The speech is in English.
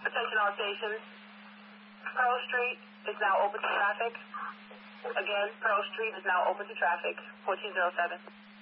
Attention all stations. Pearl Street is now open to traffic. Again, Pearl Street is now open to traffic. 1407.